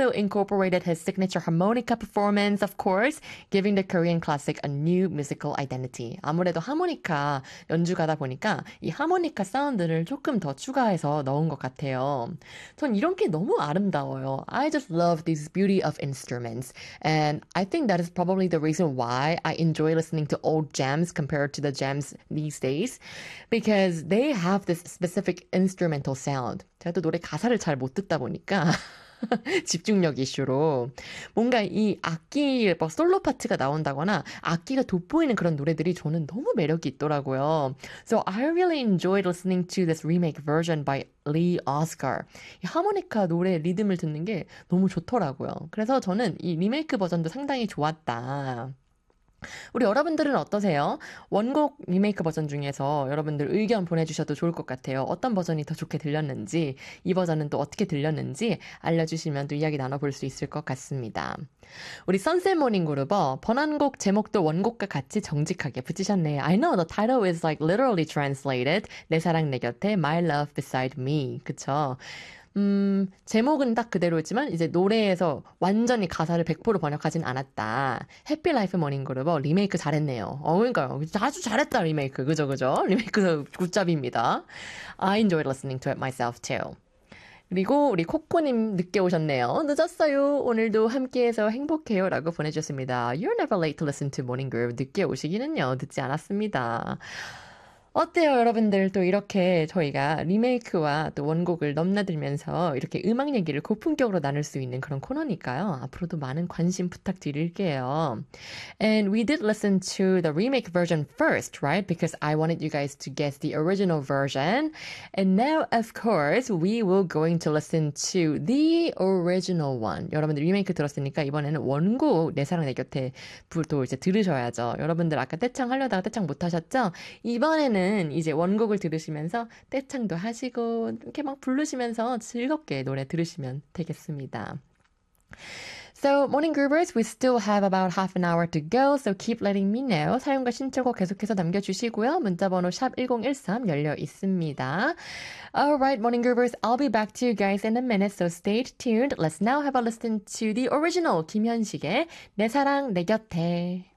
also incorporated his signature harmonica performance, of course, giving the Korean classic a new musical identity. 아무래도 하모니카 연주가다 보니까 이 하모니카 사운드를 조금 더 추가해서 넣은 것 같아요. 전 이런 게 너무 아름다워요. I just love this beauty of instruments. And I think that is probably the reason why I enjoy listening to old jams compared to the jams these days. Because they have this specific instrumental sound. 제가 또 노래 가사를 잘 못 듣다 보니까 집중력 이슈로 뭔가 이 악기 뭐 솔로 파트가 나온다거나 악기가 돋보이는 그런 노래들이 저는 너무 매력이 있더라고요. So I really enjoyed listening to this remake version by Lee Oscar. 이 하모니카 노래 리듬을 듣는 게 너무 좋더라고요. 그래서 저는 이 리메이크 버전도 상당히 좋았다. 우리 여러분들은 어떠세요? 원곡 리메이크 버전 중에서 여러분들 의견 보내주셔도 좋을 것 같아요. 어떤 버전이 더 좋게 들렸는지, 이 버전은 또 어떻게 들렸는지 알려주시면 또 이야기 나눠볼 수 있을 것 같습니다. 우리 선셋 모닝 그룹어 번안곡 제목도 원곡과 같이 정직하게 붙이셨네요. I know the title is like literally translated 내 사랑 내 곁에 My Love Beside Me. 그쵸? 제목은 딱 그대로지만 이제 노래에서 완전히 가사를 100% 번역하진 않았다. 해피 라이프 모닝 그룹 리메이크 잘했네요. 그러니까요. 아주 잘했다 리메이크. 그죠? 리메이크 굿잡입니다. I enjoyed listening to it myself too. 그리고 우리 코코님 늦게 오셨네요. 늦었어요. 오늘도 함께해서 행복해요. 라고 보내주셨습니다. You're never late to listen to Morning Groove. 늦게 오시기는요. 늦지 않았습니다. 어때요, 여러분들? 또 이렇게 저희가 리메이크와 또 원곡을 넘나들면서 이렇게 음악 얘기를 고품격으로 나눌 수 있는 그런 코너니까요. 앞으로도 많은 관심 부탁드릴게요. And we did listen to the remake version first, right? Because I wanted you guys to guess the original version. And now, of course, we will going to listen to the original one. 여러분들 리메이크 들었으니까 이번에는 원곡 내 사랑 내 곁에 또 이제 들으셔야죠. 여러분들 아까 떼창 하려다가 떼창 못 하셨죠? 이번에는 이제 원곡을 들으시면서 떼창도 하시고 이렇게 막 부르시면서 즐겁게 노래 들으시면 되겠습니다. So, Morning Groovers, we still have about half an hour to go, so keep letting me know. 사용과 신청곡 계속해서 남겨주시고요. 문자번호 샵 1013 열려 있습니다. Alright, Morning Groovers, I'll be back to you guys in a minute, so stay tuned. Let's now have a listen to the original 김현식의 내 사랑 내 곁에.